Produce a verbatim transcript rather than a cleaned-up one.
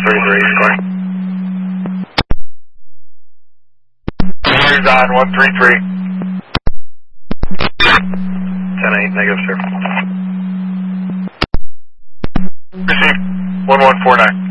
thirty-three, scoring. Cruise on one three three. ten eight, negative, sir. Receive one one four nine.